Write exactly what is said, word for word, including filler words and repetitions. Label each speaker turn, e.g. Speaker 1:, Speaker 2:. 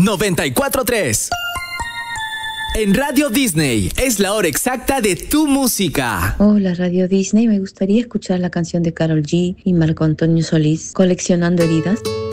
Speaker 1: noventa y cuatro punto tres. En Radio Disney es la hora exacta de tu música.
Speaker 2: Hola Radio Disney, me gustaría escuchar la canción de Karol G y Marco Antonio Solís, Coleccionando Heridas.